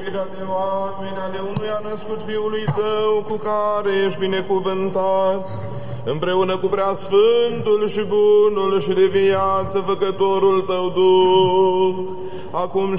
iubirea de oameni ale unuia născut Fiului Tău, cu care ești binecuvântat, împreună cu preasfântul și bunul și de viață făcătorul Tău Duh, acum